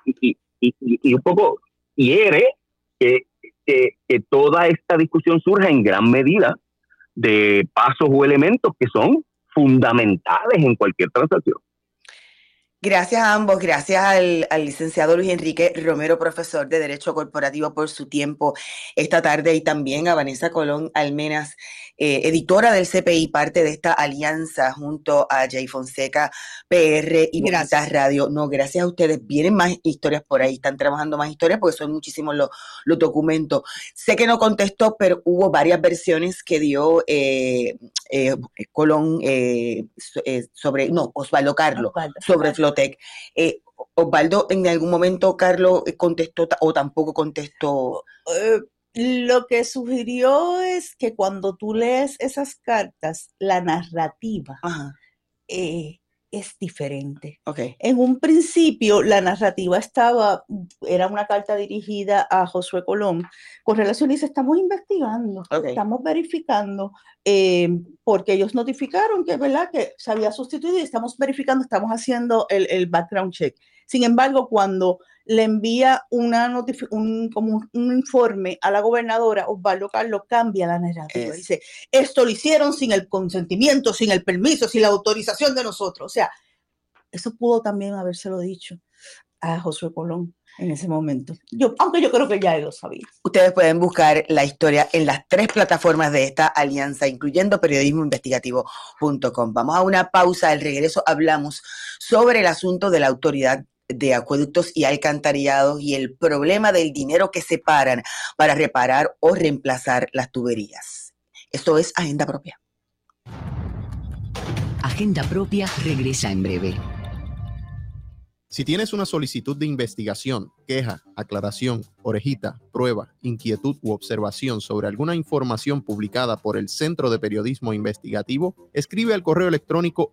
y un poco hiere que toda esta discusión surja en gran medida de pasos o elementos que son fundamentales en cualquier transacción. Gracias a ambos, gracias al licenciado Luis Enrique Romero, profesor de Derecho Corporativo, por su tiempo esta tarde, y también a Vanessa Colón Almenas, editora del CPI, parte de esta alianza junto a Jay Fonseca PR y Bonitas Radio. No, gracias a ustedes. Vienen más historias por ahí, están trabajando más historias porque son muchísimos los documentos. Sé que no contestó, pero hubo varias versiones que dio Colón sobre, no, Osvaldo Carlos, sobre Flotec. Osvaldo, ¿en algún momento Carlos contestó o tampoco contestó? Lo que sugirió es que cuando tú lees esas cartas, la narrativa es diferente. Okay. En un principio, la narrativa era una carta dirigida a Josué Colón con relación, dice, estamos investigando, estamos verificando, porque ellos notificaron que, ¿verdad?, que se había sustituido y estamos verificando, estamos haciendo el background check. Sin embargo, cuando le envía como un informe a la gobernadora, Osvaldo Carlos cambia la narrativa. Dice, esto lo hicieron sin el consentimiento, sin el permiso, sin la autorización de nosotros. O sea, eso pudo también habérselo dicho a Josué Colón en ese momento. Aunque yo creo que ya él lo sabía. Ustedes pueden buscar la historia en las 3 plataformas de esta alianza, incluyendo periodismoinvestigativo.com. Vamos a una pausa. Al regreso hablamos sobre el asunto de la autoridad de acueductos y alcantarillados y el problema del dinero que separan para reparar o reemplazar las tuberías. Esto es Agenda Propia. Agenda Propia regresa en breve. Si tienes una solicitud de investigación, queja, aclaración, orejita, prueba, inquietud u observación sobre alguna información publicada por el Centro de Periodismo Investigativo, escribe al correo electrónico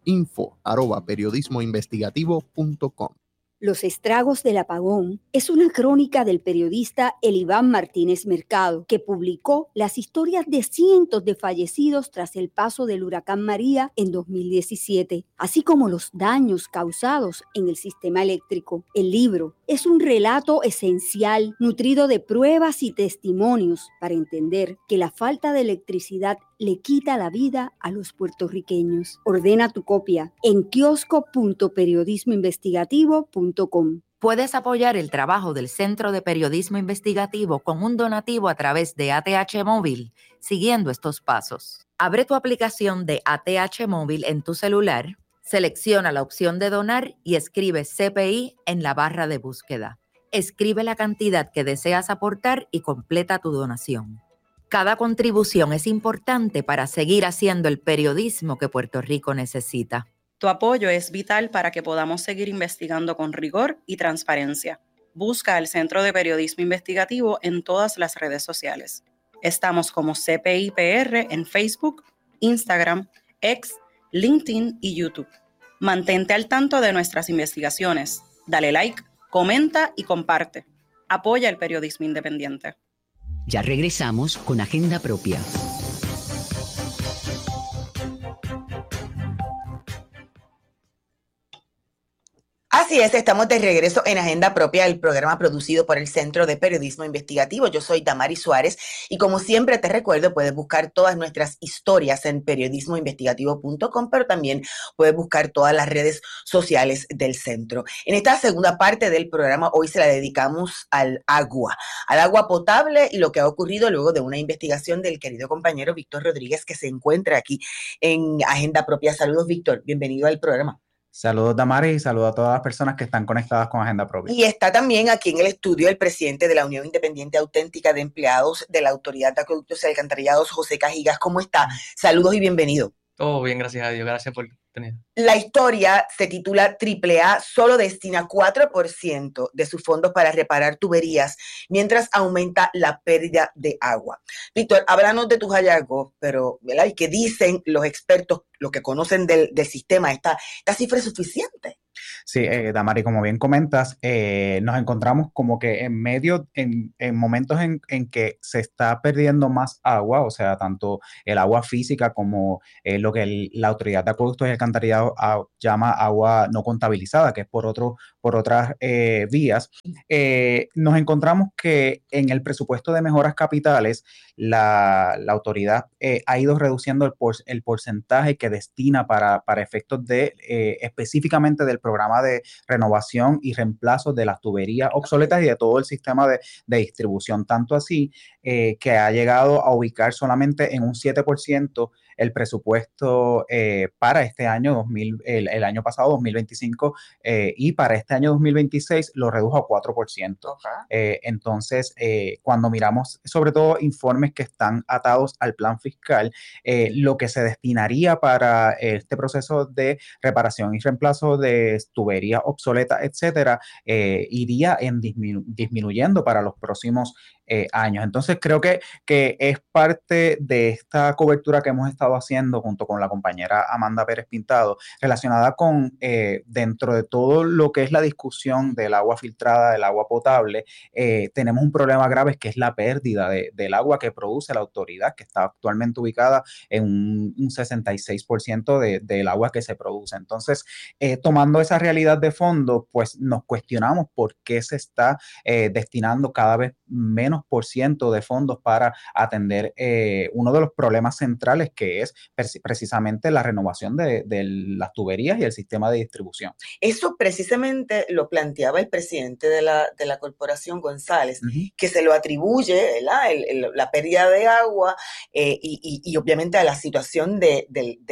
info@periodismoinvestigativo.com. Los estragos del apagón es una crónica del periodista Eliván Martínez Mercado, que publicó las historias de cientos de fallecidos tras el paso del huracán María en 2017, así como los daños causados en el sistema eléctrico. El libro es un relato esencial, nutrido de pruebas y testimonios para entender que la falta de electricidad le quita la vida a los puertorriqueños. Ordena tu copia en kiosco.periodismoinvestigativo.com. Puedes apoyar el trabajo del Centro de Periodismo Investigativo con un donativo a través de ATH Móvil, siguiendo estos pasos. Abre tu aplicación de ATH Móvil en tu celular, selecciona la opción de donar y escribe CPI en la barra de búsqueda. Escribe la cantidad que deseas aportar y completa tu donación. Cada contribución es importante para seguir haciendo el periodismo que Puerto Rico necesita. Tu apoyo es vital para que podamos seguir investigando con rigor y transparencia. Busca el Centro de Periodismo Investigativo en todas las redes sociales. Estamos como CPI-PR en Facebook, Instagram, X, LinkedIn y YouTube. Mantente al tanto de nuestras investigaciones. Dale like, comenta y comparte. Apoya el periodismo independiente. Ya regresamos con Agenda Propia. Así es, estamos de regreso en Agenda Propia, el programa producido por el Centro de Periodismo Investigativo. Yo soy Damaris Suárez y como siempre te recuerdo, puedes buscar todas nuestras historias en periodismoinvestigativo.com, pero también puedes buscar todas las redes sociales del centro. En esta segunda parte del programa hoy se la dedicamos al agua potable y lo que ha ocurrido luego de una investigación del querido compañero Víctor Rodríguez, que se encuentra aquí en Agenda Propia. Saludos, Víctor, bienvenido al programa. Saludos, Damaris, y saludos a todas las personas que están conectadas con Agenda Propia. Y está también aquí en el estudio el presidente de la Unión Independiente Auténtica de Empleados de la Autoridad de Acueductos y Alcantarillados, José Cajigas. ¿Cómo está? Saludos y bienvenido. Todo bien, gracias a Dios. Gracias por tener. La historia se titula AAA solo destina 4% de sus fondos para reparar tuberías mientras aumenta la pérdida de agua. Víctor, háblanos de tus hallazgos, pero ¿verdad? ¿Y qué dicen los expertos, los que conocen del sistema? ¿Esta cifra es suficiente? Sí, Damari, como bien comentas, nos encontramos como que en medio, en momentos en que se está perdiendo más agua, o sea, tanto el agua física como lo que la Autoridad de Acueductos y Alcantarillado llama agua no contabilizada, que es por otras vías. Nos encontramos que en el presupuesto de mejoras capitales, la autoridad ha ido reduciendo el porcentaje que destina para efectos de específicamente del programa de renovación y reemplazo de las tuberías obsoletas y de todo el sistema de distribución, tanto así que ha llegado a ubicar solamente en un 7% el presupuesto para este año, el año pasado, 2025, y para este año 2026 lo redujo a 4%. Okay. Entonces, cuando miramos sobre todo informes que están atados al plan fiscal, lo que se destinaría para este proceso de reparación y reemplazo de tuberías obsoletas, etcétera, iría disminuyendo para los próximos años. Entonces creo que es parte de esta cobertura que hemos estado haciendo junto con la compañera Amanda Pérez Pintado, relacionada con dentro de todo lo que es la discusión del agua filtrada, del agua potable, tenemos un problema grave que es la pérdida del agua que produce la autoridad, que está actualmente ubicada en un 66% del agua que se produce. Entonces, tomando esa realidad de fondo, pues nos cuestionamos por qué se está destinando cada vez menos por ciento de fondos para atender uno de los problemas centrales, que es precisamente la renovación de las tuberías y el sistema de distribución. Eso precisamente lo planteaba el presidente de la corporación, González, que se lo atribuye, ¿verdad? La pérdida de agua y obviamente a la situación de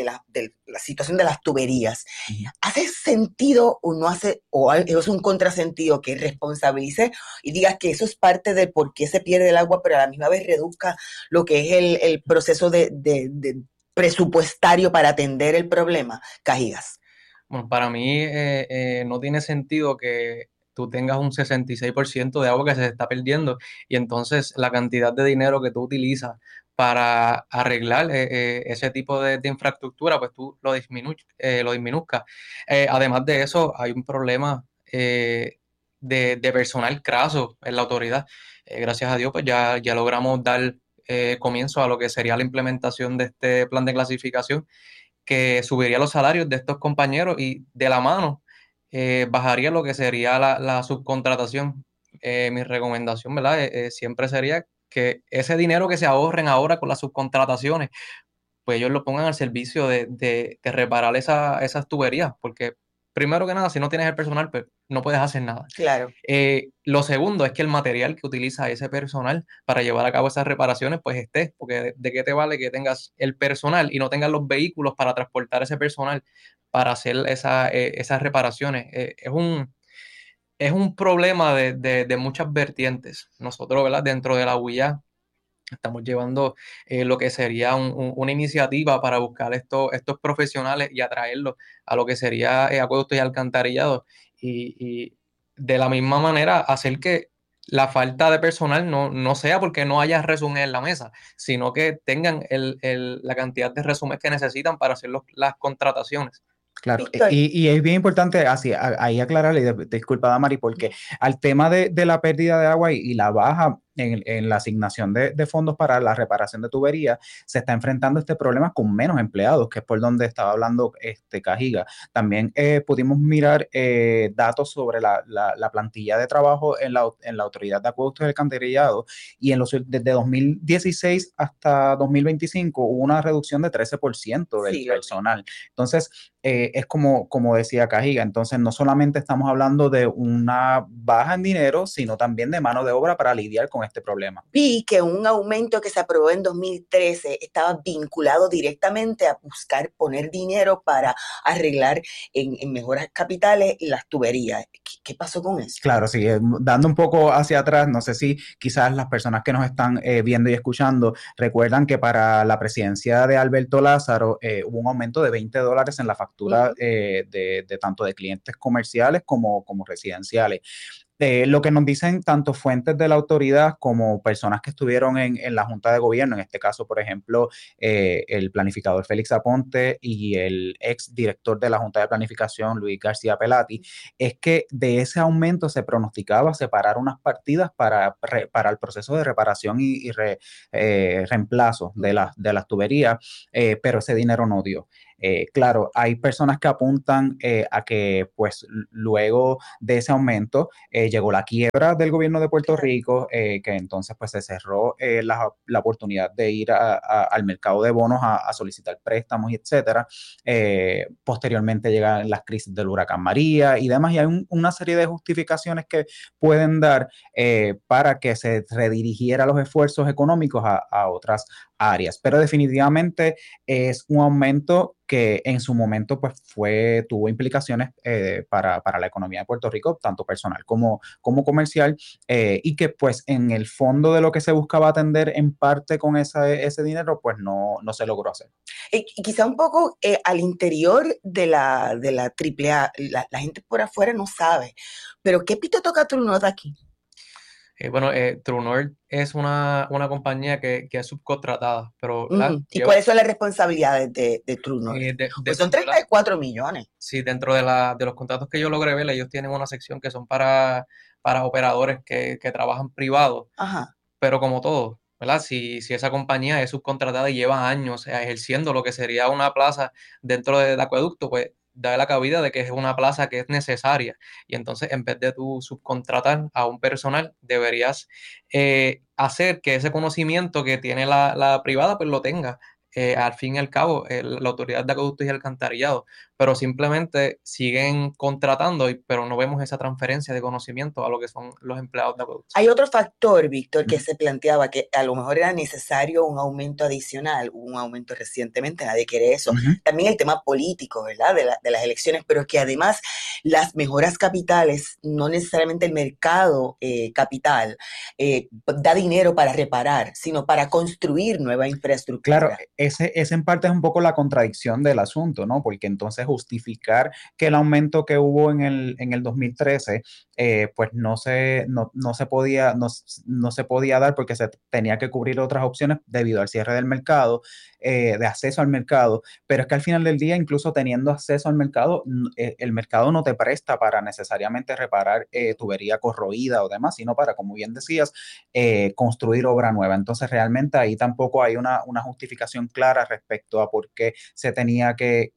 la situación de las tuberías. ¿Hace sentido o no hace, o es un contrasentido que responsabilice y digas que eso es parte de por qué se pierde el agua, pero a la misma vez reduzca lo que es el proceso de presupuestario para atender el problema? Cajigas. Bueno, para mí no tiene sentido que tú tengas un 66% de agua que se está perdiendo y entonces la cantidad de dinero que tú utilizas para arreglar ese tipo de infraestructura, pues tú lo disminuzcas. Además de eso, hay un problema de personal craso en la autoridad. Gracias a Dios, pues ya logramos dar comienzo a lo que sería la implementación de este plan de clasificación, que subiría los salarios de estos compañeros y de la mano bajaría lo que sería la subcontratación. Mi recomendación, ¿verdad? Siempre sería que ese dinero que se ahorren ahora con las subcontrataciones, pues ellos lo pongan al servicio de reparar esas tuberías, porque primero que nada, si no tienes el personal, pues no puedes hacer nada. Claro. Lo segundo es que el material que utiliza ese personal para llevar a cabo esas reparaciones, pues esté, porque ¿de qué te vale que tengas el personal y no tengas los vehículos para transportar ese personal para hacer esas reparaciones? Es un problema de muchas vertientes. Nosotros, ¿verdad? Dentro de la UIA estamos llevando lo que sería una iniciativa para buscar estos profesionales y atraerlos a lo que sería acueductos y alcantarillados y de la misma manera hacer que la falta de personal no sea porque no haya resumen en la mesa, sino que tengan la cantidad de resúmenes que necesitan para hacer las contrataciones. Claro, y es bien importante ahí aclararle, disculpa Damari, porque al tema de la pérdida de agua y la baja en la asignación de fondos para la reparación de tuberías, se está enfrentando este problema con menos empleados, que es por donde estaba hablando Cajiga. También pudimos mirar datos sobre la plantilla de trabajo en la Autoridad de Acueductos y Alcantarillado, y desde 2016 hasta 2025 hubo una reducción de 13% del personal. Entonces, es como decía Cajiga, entonces no solamente estamos hablando de una baja en dinero, sino también de mano de obra para lidiar con este problema. Vi que un aumento que se aprobó en 2013 estaba vinculado directamente a buscar poner dinero para arreglar en mejoras capitales las tuberías. ¿Qué pasó con eso? Claro, sí, dando un poco hacia atrás, no sé si quizás las personas que nos están viendo y escuchando recuerdan que para la presidencia de Alberto Lázaro hubo un aumento de $20 en la factura de tanto de clientes comerciales como residenciales. Lo que nos dicen tanto fuentes de la autoridad como personas que estuvieron en la Junta de Gobierno, en este caso, por ejemplo, el planificador Félix Aponte y el ex director de la Junta de Planificación, Luis García Pelati, es que de ese aumento se pronosticaba separar unas partidas para el proceso de reparación y reemplazo de las tuberías, pero ese dinero no dio. Claro, hay personas que apuntan a que pues luego de ese aumento llegó la quiebra del gobierno de Puerto Rico, que entonces pues se cerró la oportunidad de ir al mercado de bonos a solicitar préstamos y etcétera. Posteriormente llegan las crisis del huracán María y demás, y hay una serie de justificaciones que pueden dar para que se redirigiera los esfuerzos económicos a otras áreas, pero definitivamente es un aumento que en su momento pues tuvo implicaciones para la economía de Puerto Rico, tanto personal como comercial, y que pues en el fondo de lo que se buscaba atender en parte con ese dinero pues no se logró hacer. Y quizá un poco al interior de la AAA, la gente por afuera no sabe, pero ¿qué pito toca True North aquí? Bueno, True North es una compañía que es subcontratada, pero ¿Y cuáles son las responsabilidades de True North? Pues son 34 millones. Sí, dentro de los contratos que yo logré ver, ellos tienen una sección que son para operadores que trabajan privados. Ajá. Pero como todo, ¿verdad? Si esa compañía es subcontratada y lleva años ejerciendo lo que sería una plaza dentro del acueducto, pues da la cabida de que es una plaza que es necesaria. Y entonces, en vez de tú subcontratar a un personal, deberías hacer que ese conocimiento que tiene la privada, pues lo tenga. Al fin y al cabo, la Autoridad de Acueductos y Alcantarillado, pero simplemente siguen contratando, pero no vemos esa transferencia de conocimiento a lo que son los empleados de acueductos. Hay otro factor, Víctor, que se planteaba que a lo mejor era necesario un aumento adicional, hubo un aumento recientemente, nadie quiere eso. También el tema político, ¿verdad? De las elecciones, pero que además las mejoras capitales, no necesariamente el mercado capital, da dinero para reparar, sino para construir nueva infraestructura. Claro, ese en parte es un poco la contradicción del asunto, ¿no? Porque entonces justificar que el aumento que hubo en el 2013, pues no se podía dar porque se tenía que cubrir otras opciones debido al cierre del mercado, de acceso al mercado, pero es que al final del día, incluso teniendo acceso al mercado, el mercado no te presta para necesariamente reparar tubería corroída o demás, sino para, como bien decías, construir obra nueva. Entonces realmente ahí tampoco hay una justificación clara respecto a por qué se tenía que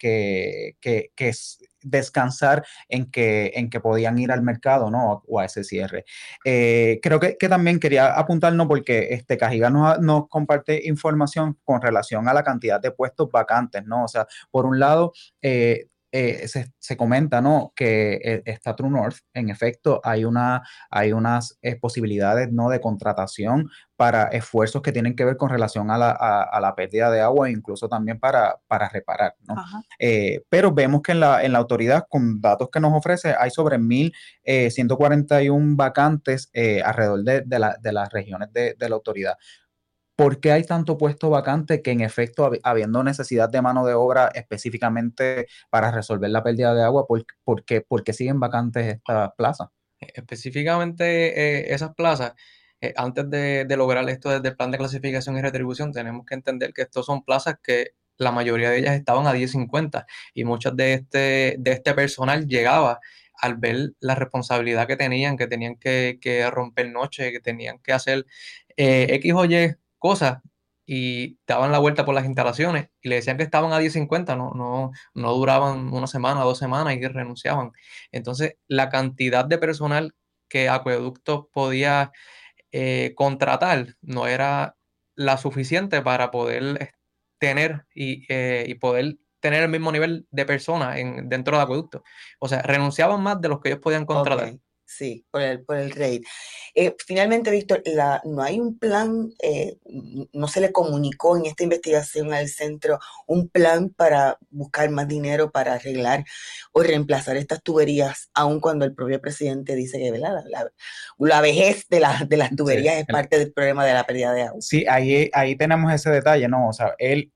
descansar en que podían ir al mercado, ¿no? O a ese cierre. Creo que también quería apuntarnos porque Cajiga nos comparte información con relación a la cantidad de puestos vacantes, ¿no? O sea, por un lado, se comenta, ¿no? Que está True North, en efecto, hay unas posibilidades, ¿no? De contratación para esfuerzos que tienen que ver con relación a la pérdida de agua e incluso también para reparar, ¿no? Pero vemos que en la autoridad, con datos que nos ofrece, hay sobre 1,141 vacantes alrededor de las regiones de la autoridad. ¿Por qué hay tanto puesto vacante que en efecto, habiendo necesidad de mano de obra específicamente para resolver la pérdida de agua, por qué siguen vacantes estas plazas? Específicamente esas plazas, antes de lograr esto desde el plan de clasificación y retribución, tenemos que entender que estos son plazas que la mayoría de ellas estaban a 10.50 y muchas de este personal llegaba al ver la responsabilidad que tenían que romper noche, que tenían que hacer X o Y cosas y daban la vuelta por las instalaciones y le decían que estaban a 10.50, no duraban una semana, 2 semanas y renunciaban. Entonces, la cantidad de personal que Acueductos podía contratar no era la suficiente para poder tener y poder tener el mismo nivel de personas dentro de Acueductos. O sea, renunciaban más de los que ellos podían contratar. Okay. Sí, por el rate. Finalmente, Víctor, no hay un plan, no se le comunicó en esta investigación al centro un plan para buscar más dinero para arreglar o reemplazar estas tuberías, aun cuando el propio presidente dice que, ¿verdad? La vejez de las tuberías es parte del problema de la pérdida de agua. Sí, ahí tenemos ese detalle, ¿no? O sea, él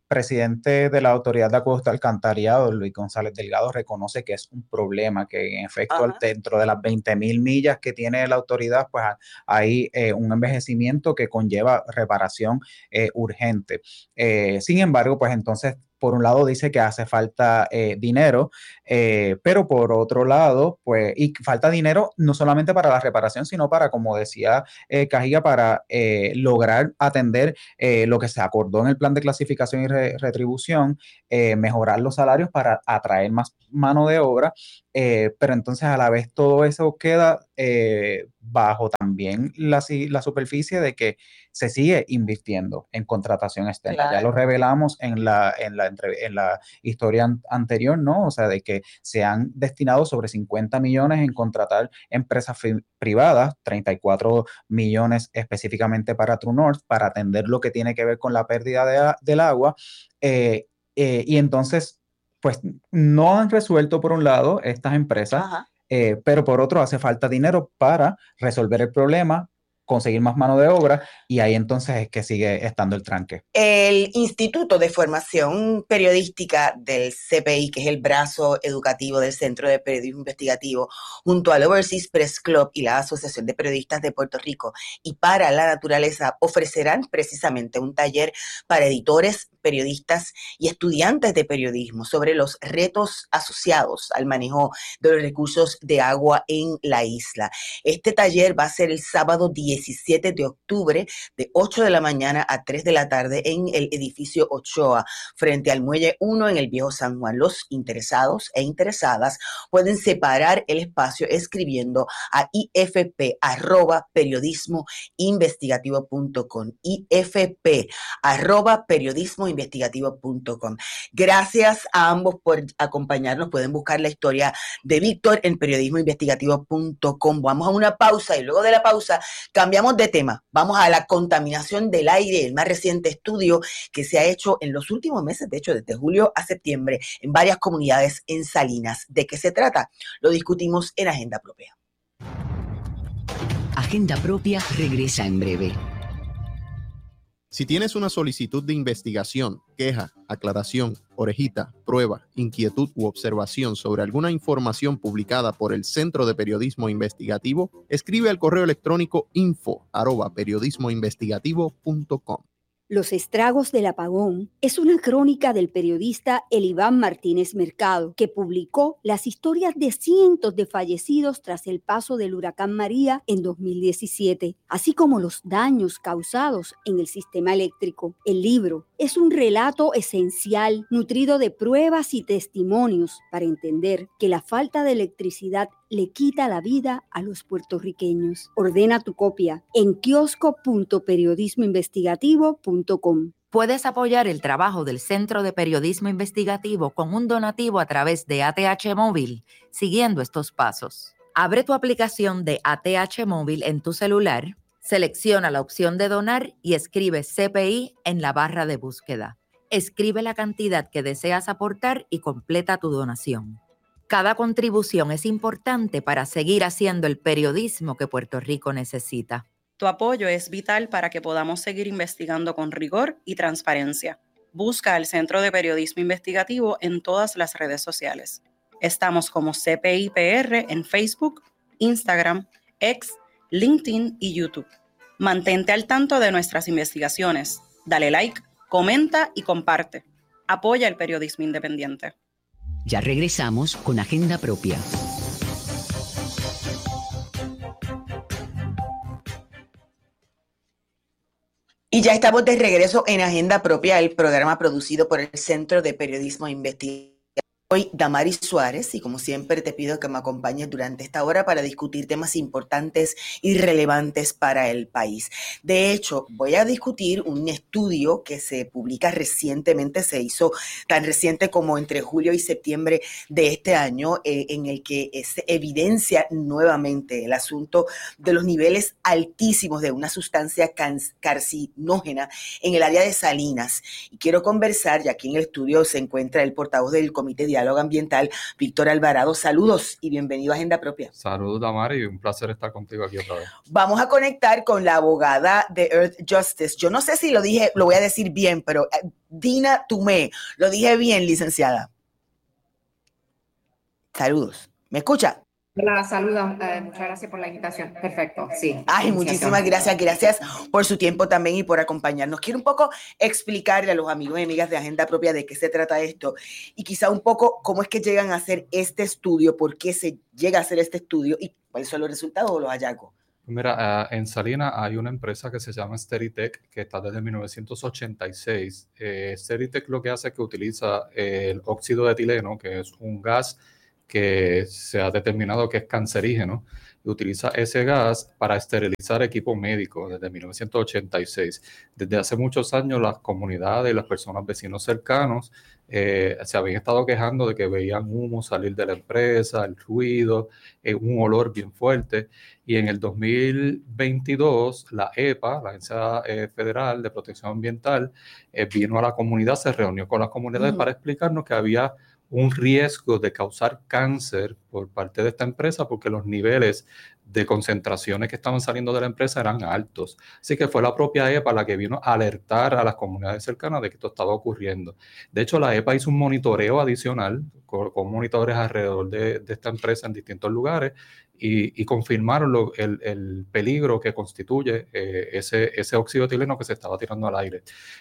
presidente de la Autoridad de Acueductos y Alcantarillado, Luis González Delgado, reconoce que es un problema, que en efecto dentro de las 20,000 millas que tiene la autoridad, pues hay un envejecimiento que conlleva reparación urgente. Sin embargo, pues entonces, por un lado dice que hace falta dinero, pero por otro lado, pues, y falta dinero no solamente para la reparación, sino para, como decía Cajiga, para lograr atender lo que se acordó en el plan de clasificación y retribución, mejorar los salarios para atraer más mano de obra, pero entonces a la vez todo eso queda bajo también la superficie de que se sigue invirtiendo en contratación externa. Claro. Ya lo revelamos en la historia anterior, ¿no? O sea, de que se han destinado sobre 50 millones en contratar empresas privadas, 34 millones específicamente para True North, para atender lo que tiene que ver con la pérdida del agua. Y entonces, pues no han resuelto por un lado estas empresas, pero por otro hace falta dinero para resolver el problema, conseguir más mano de obra, y ahí entonces es que sigue estando el tranque. El Instituto de Formación Periodística del CPI, que es el brazo educativo del Centro de Periodismo Investigativo, junto al Overseas Press Club y la Asociación de Periodistas de Puerto Rico y para la Naturaleza, ofrecerán precisamente un taller para editores, periodistas y estudiantes de periodismo sobre los retos asociados al manejo de los recursos de agua en la isla. Este taller va a ser el sábado 17 de octubre de 8 de la mañana a 3 de la tarde en el edificio Ochoa, frente al Muelle 1 en el Viejo San Juan. Los interesados e interesadas pueden separar el espacio escribiendo a ifp@periodismoinvestigativo.com, ifp@periodismoinvestigativo.com. Gracias a ambos por acompañarnos. Pueden buscar la historia de Víctor en periodismoinvestigativo.com. Vamos a una pausa y luego de la pausa cambiamos de tema. Vamos a la contaminación del aire, el más reciente estudio que se ha hecho en los últimos meses, de hecho desde julio a septiembre, en varias comunidades en Salinas. ¿De qué se trata? Lo discutimos en Agenda Propia. Agenda Propia regresa en breve. Si tienes una solicitud de investigación, queja, aclaración, orejita, prueba, inquietud u observación sobre alguna información publicada por el Centro de Periodismo Investigativo, escribe al correo electrónico info@periodismoinvestigativo.com. Los estragos del apagón es una crónica del periodista Eliván Martínez Mercado, que publicó las historias de cientos de fallecidos tras el paso del huracán María en 2017, así como los daños causados en el sistema eléctrico. El libro es un relato esencial, nutrido de pruebas y testimonios para entender que la falta de electricidad le quita la vida a los puertorriqueños. Ordena tu copia en kiosco.periodismoinvestigativo.com. Puedes apoyar el trabajo del Centro de Periodismo Investigativo con un donativo a través de ATH Móvil, siguiendo estos pasos. Abre tu aplicación de ATH Móvil en tu celular, selecciona la opción de donar y escribe CPI en la barra de búsqueda. Escribe la cantidad que deseas aportar y completa tu donación. Cada contribución es importante para seguir haciendo el periodismo que Puerto Rico necesita. Tu apoyo es vital para que podamos seguir investigando con rigor y transparencia. Busca al Centro de Periodismo Investigativo en todas las redes sociales. Estamos como CPI-PR en Facebook, Instagram, X, LinkedIn y YouTube. Mantente al tanto de nuestras investigaciones. Dale like, comenta y comparte. Apoya el periodismo independiente. Ya regresamos con Agenda Propia. Y ya estamos de regreso en Agenda Propia, el programa producido por el Centro de Periodismo Investigativo. Soy Damaris Suárez y como siempre te pido que me acompañes durante esta hora para discutir temas importantes y relevantes para el país. De hecho, voy a discutir un estudio que se publica recientemente, se hizo tan reciente como entre julio y septiembre de este año, en el que se evidencia nuevamente el asunto de los niveles altísimos de una sustancia carcinógena en el área de Salinas. Y quiero conversar, ya aquí en el estudio se encuentra el portavoz del Comité de Diálogo Ambiental, Víctor Alvarado. Saludos y bienvenido a Agenda Propia. Saludos, Damari, un placer estar contigo aquí otra vez. Vamos a conectar con la abogada de Earth Justice. Yo no sé si lo dije, lo voy a decir bien, pero Dina Tumé, lo dije bien, licenciada. Saludos. ¿Me escucha? Hola, saludos. Muchas gracias por la invitación. Perfecto, sí. Ay, muchísimas gracias. Gracias por su tiempo también y por acompañarnos. Quiero un poco explicarle a los amigos y amigas de Agenda Propia de qué se trata esto y quizá un poco cómo es que llegan a hacer este estudio, por qué se llega a hacer este estudio y cuáles son los resultados o los hallazgos. Mira, en Salinas hay una empresa que se llama Steritech, que está desde 1986. Steritech lo que hace es que utiliza el óxido de etileno, que es un gas que se ha determinado que es cancerígeno, y utiliza ese gas para esterilizar equipo médico desde 1986. Desde hace muchos años las comunidades y las personas vecinos cercanos se habían estado quejando de que veían humo salir de la empresa, el ruido, un olor bien fuerte, y en el 2022 la EPA, la Agencia Federal de Protección Ambiental, vino a la comunidad, se reunió con las comunidades para explicarnos que había un riesgo de causar cáncer por parte de esta empresa porque los niveles de concentraciones que estaban saliendo de la empresa eran altos. Así que fue la propia EPA la que vino a alertar a las comunidades cercanas de que esto estaba ocurriendo. De hecho, la EPA hizo un monitoreo adicional con monitores alrededor de esta empresa en distintos lugares y confirmaron el peligro que constituye ese óxido de etileno que se estaba tirando al aire.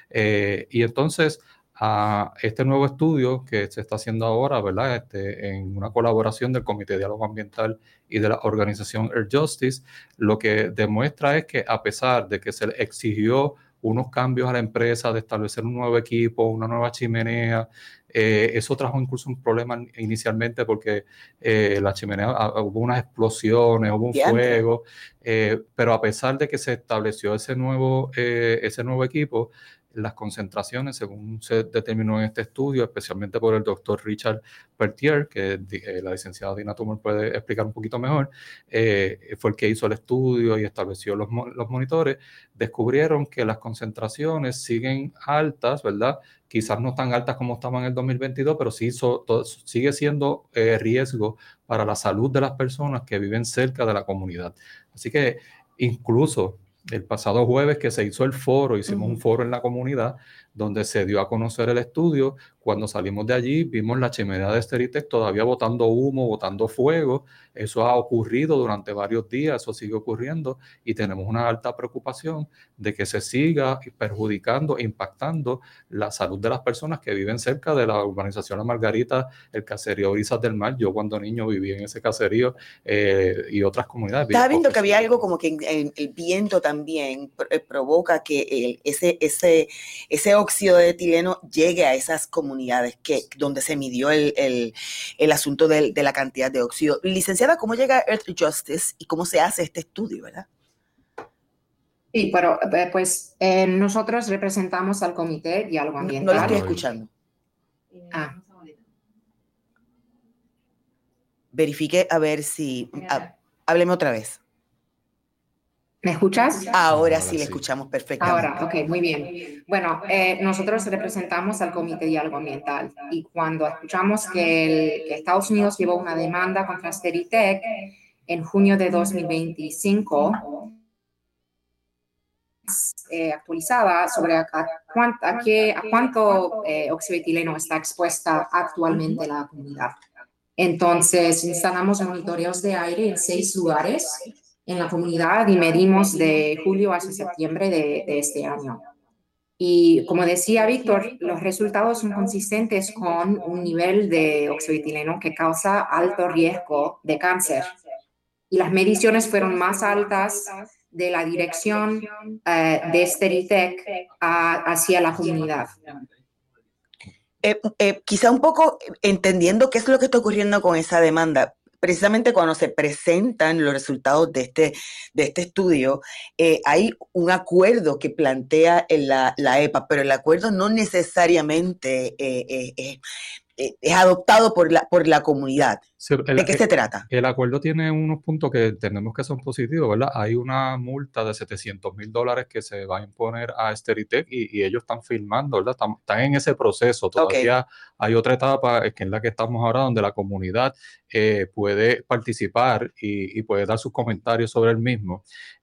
Y entonces, a este nuevo estudio que se está haciendo ahora, ¿verdad? En una colaboración del Comité de Diálogo Ambiental y de la organización Earth Justice, lo que demuestra es que a pesar de que se le exigió unos cambios a la empresa de establecer un nuevo equipo, una nueva chimenea, eso trajo incluso un problema inicialmente porque la chimenea, hubo unas explosiones, hubo un fuego, pero a pesar de que se estableció ese nuevo equipo, las concentraciones, según se determinó en este estudio, especialmente por el doctor Richard Peltier, que la licenciada Dina Tumé puede explicar un poquito mejor, fue el que hizo el estudio y estableció los monitores, descubrieron que las concentraciones siguen altas, ¿verdad? Quizás no tan altas como estaban en el 2022, pero sí sigue siendo riesgo para la salud de las personas que viven cerca de la comunidad. Así que incluso el pasado jueves que se hizo el foro, hicimos un foro en la comunidad donde se dio a conocer el estudio. Cuando salimos de allí vimos la chimenea de Steritech todavía botando humo, botando fuego. Eso ha ocurrido durante varios días, eso sigue ocurriendo y tenemos una alta preocupación de que se siga perjudicando, impactando la salud de las personas que viven cerca de la urbanización La Margarita, el caserío Brisas del Mar. Yo cuando niño viví en ese caserío y otras comunidades. Estaba viendo que había algo como que el viento también provoca que ese óxido de etileno llegue a esas comunidades donde se midió el asunto de la cantidad de óxido. Licenciada, ¿cómo llega Earth Justice y cómo se hace este estudio, verdad? Sí, pero pues nosotros representamos al Comité de Diálogo Ambiental. No lo estoy escuchando. Verifique a ver si... hábleme otra vez. ¿Me escuchas? Ahora sí le escuchamos perfectamente. Ahora, ok, muy bien. Bueno, nosotros representamos al Comité de Diálogo Ambiental y cuando escuchamos que Estados Unidos llevó una demanda contra Steritech en junio de 2025, actualizada sobre a cuánto óxido de etileno está expuesta actualmente la comunidad. Entonces, instalamos monitoreos de aire en 6 lugares en la comunidad y medimos de julio hasta septiembre de este año. Y como decía Víctor, los resultados son consistentes con un nivel de óxido de etileno que causa alto riesgo de cáncer. Y las mediciones fueron más altas de la dirección de Steritech hacia la comunidad. Quizá un poco entendiendo qué es lo que está ocurriendo con esa demanda. Precisamente cuando se presentan los resultados de este estudio, hay un acuerdo que plantea la EPA, pero el acuerdo no necesariamente es adoptado por la comunidad. Sí, ¿De qué se trata? El acuerdo tiene unos puntos que entendemos que son positivos, ¿verdad? Hay una multa de $700,000 que se va a imponer a Steritech y ellos están firmando, ¿verdad? Están en ese proceso. Todavía hay otra etapa que es la que estamos ahora, donde la comunidad puede participar y puede dar sus comentarios sobre el mismo.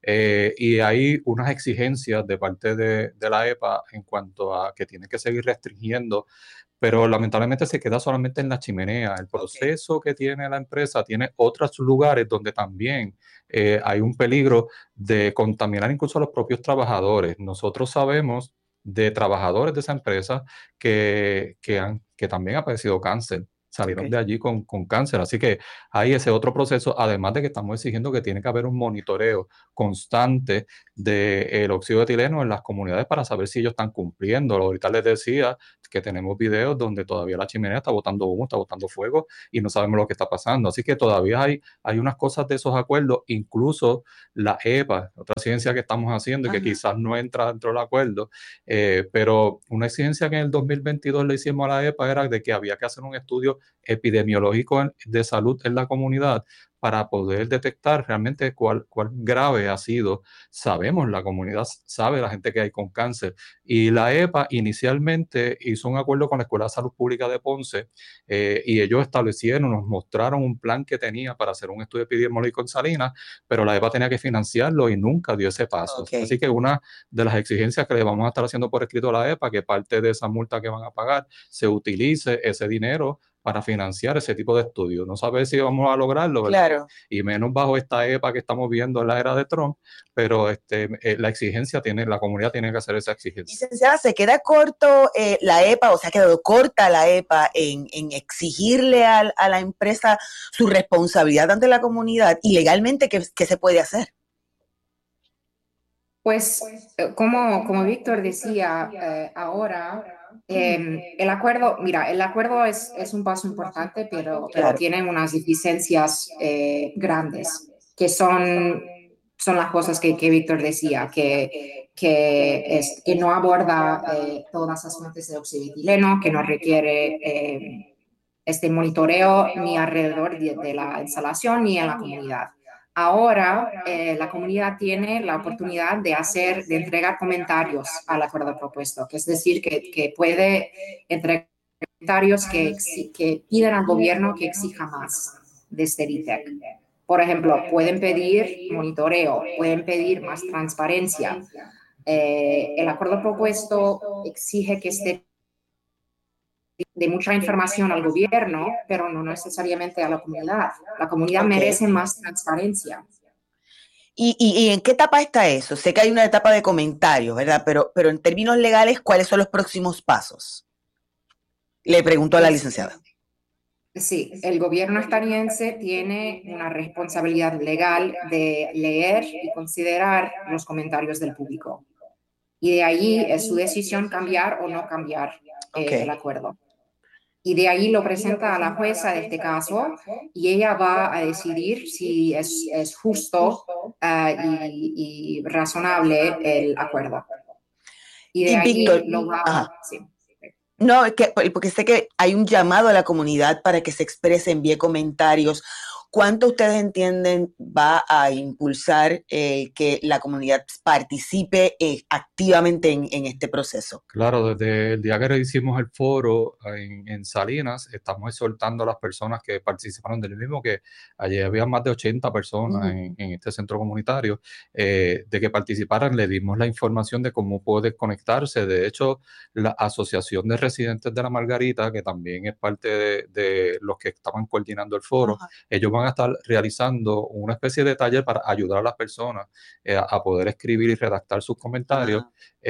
Y hay unas exigencias de parte de la EPA en cuanto a que tienen que seguir restringiendo, pero lamentablemente se queda solamente en la chimenea. El proceso que tiene la empresa tiene otros lugares donde también hay un peligro de contaminar incluso a los propios trabajadores. Nosotros sabemos de trabajadores de esa empresa que también ha padecido cáncer. Salieron de allí con cáncer. Así que hay ese otro proceso, además de que estamos exigiendo que tiene que haber un monitoreo constante del óxido de etileno en las comunidades para saber si ellos están cumpliendo. Ahorita les decía que tenemos videos donde todavía la chimenea está botando humo, está botando fuego y no sabemos lo que está pasando. Así que todavía hay unas cosas de esos acuerdos, incluso la EPA, otra exigencia que estamos haciendo y que quizás no entra dentro del acuerdo, pero una exigencia que en el 2022 le hicimos a la EPA era de que había que hacer un estudio epidemiológico de salud en la comunidad para poder detectar realmente cuál grave ha sido. Sabemos, la comunidad sabe, la gente que hay con cáncer. Y la EPA inicialmente hizo un acuerdo con la Escuela de Salud Pública de Ponce y ellos establecieron, nos mostraron un plan que tenía para hacer un estudio epidemiológico en Salinas, pero la EPA tenía que financiarlo y nunca dio ese paso. Así que una de las exigencias que le vamos a estar haciendo por escrito a la EPA, que parte de esa multa que van a pagar, se utilice ese dinero para financiar ese tipo de estudios. No sabemos si vamos a lograrlo, ¿verdad? Claro. Y menos bajo esta EPA que estamos viendo en la era de Trump, pero la exigencia la comunidad tiene que hacer esa exigencia. Licenciada, ¿se queda corto la EPA, o se ha quedado corta la EPA en exigirle a la empresa su responsabilidad ante la comunidad? ¿Y legalmente qué se puede hacer? Pues, como Víctor decía ahora, el acuerdo es un paso importante, pero tiene unas deficiencias grandes, que son las cosas que Víctor decía, que no aborda todas las fuentes de óxido de etileno, que no requiere este monitoreo ni alrededor de la instalación ni en la comunidad. Ahora la comunidad tiene la oportunidad de entregar comentarios al acuerdo propuesto, que es decir, que puede entregar comentarios que piden al gobierno que exija más de Steritech. Por ejemplo, pueden pedir monitoreo, pueden pedir más transparencia. El acuerdo propuesto exige que esté de mucha información al gobierno, pero no necesariamente a la comunidad. La comunidad merece más transparencia. ¿Y en qué etapa está eso? Sé que hay una etapa de comentarios, ¿verdad? Pero en términos legales, ¿cuáles son los próximos pasos? Le pregunto a la licenciada. Sí, el gobierno estadounidense tiene una responsabilidad legal de leer y considerar los comentarios del público. Y de ahí es su decisión cambiar o no cambiar el acuerdo. Y de ahí lo presenta a la jueza de este caso y ella va a decidir si es justo y razonable el acuerdo. Y de ahí Víctor, lo va... Sí. No, porque sé que hay un llamado a la comunidad para que se exprese, envíe comentarios. ¿Cuánto ustedes entienden va a impulsar que la comunidad participe activamente en este proceso? Claro, desde el día que hicimos el foro en Salinas, estamos exhortando a las personas que participaron del mismo, que allí había más de 80 personas en este centro comunitario, de que participaran. Le dimos la información de cómo puede conectarse. De hecho, la Asociación de Residentes de la Margarita, que también es parte de los que estaban coordinando el foro, ellos van a estar realizando una especie de taller para ayudar a las personas a poder escribir y redactar sus comentarios.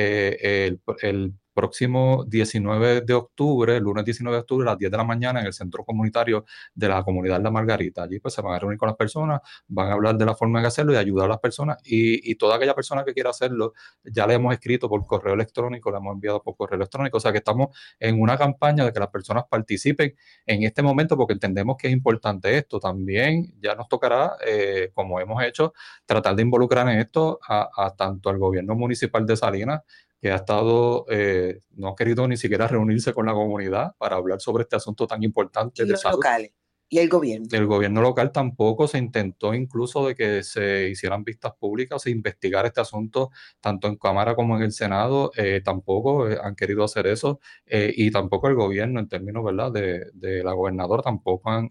El próximo 19 de octubre, el lunes 19 de octubre a las 10 de la mañana en el centro comunitario de la comunidad La Margarita. Allí pues se van a reunir con las personas, van a hablar de la forma de hacerlo y ayudar a las personas, y toda aquella persona que quiera hacerlo ya le hemos escrito por correo electrónico, le hemos enviado por correo electrónico. O sea que estamos en una campaña de que las personas participen en este momento, porque entendemos que es importante esto. También ya nos tocará, como hemos hecho, tratar de involucrar en esto a tanto al gobierno municipal de Salinas, que ha estado, no ha querido ni siquiera reunirse con la comunidad para hablar sobre este asunto tan importante de salud. Locales. ¿Y el gobierno? El gobierno local tampoco. Se intentó incluso de que se hicieran vistas públicas, se investigara este asunto tanto en Cámara como en el Senado. Tampoco han querido hacer eso, y tampoco el gobierno en términos, ¿verdad?, de la gobernadora tampoco han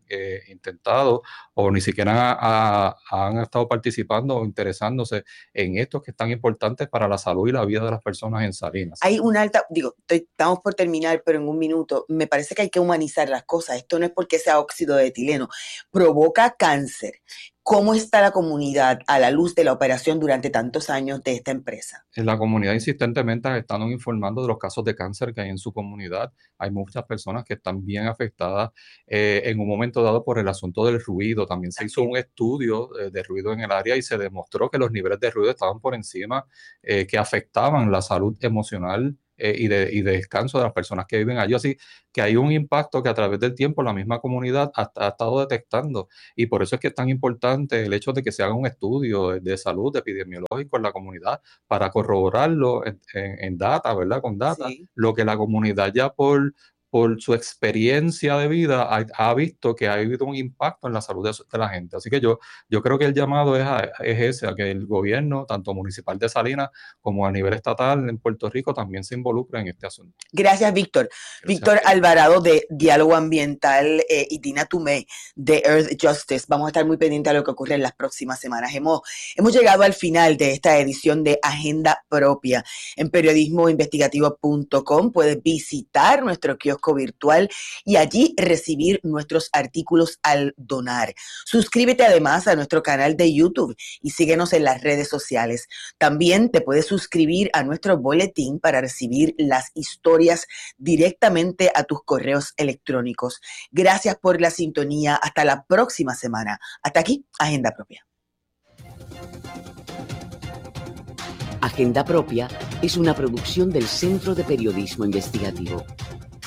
intentado, o ni siquiera han estado participando o interesándose en estos que están importantes para la salud y la vida de las personas en Salinas. Hay una alta, estamos por terminar, pero en un minuto, me parece que hay que humanizar las cosas. Esto no es porque sea óxido de etileno, provoca cáncer. ¿Cómo está la comunidad a la luz de la operación durante tantos años de esta empresa? En la comunidad insistentemente están informando de los casos de cáncer que hay en su comunidad. Hay muchas personas que están bien afectadas en un momento dado por el asunto del ruido. También se hizo un estudio de ruido en el área y se demostró que los niveles de ruido estaban por encima, que afectaban la salud emocional y de descanso de las personas que viven allí. Así que hay un impacto que a través del tiempo la misma comunidad ha estado detectando, y por eso es que es tan importante el hecho de que se haga un estudio de salud epidemiológico en la comunidad para corroborarlo en data, ¿verdad? Con data, sí. Lo que la comunidad ya por su experiencia de vida ha visto que ha habido un impacto en la salud de la gente. Así que yo creo que el llamado es ese, a que el gobierno, tanto municipal de Salinas como a nivel estatal en Puerto Rico, también se involucre en este asunto. Gracias, Víctor. Gracias. Víctor Alvarado, de Diálogo Ambiental, y Tina Tumé, de Earth Justice. Vamos a estar muy pendientes a lo que ocurre en las próximas semanas. Hemos llegado al final de esta edición de Agenda Propia. En periodismoinvestigativo.com puedes visitar nuestro kiosco virtual y allí recibir nuestros artículos al donar. Suscríbete además a nuestro canal de YouTube y síguenos en las redes sociales. También te puedes suscribir a nuestro boletín para recibir las historias directamente a tus correos electrónicos. Gracias por la sintonía. Hasta la próxima semana. Hasta aquí, Agenda Propia. Agenda Propia es una producción del Centro de Periodismo Investigativo.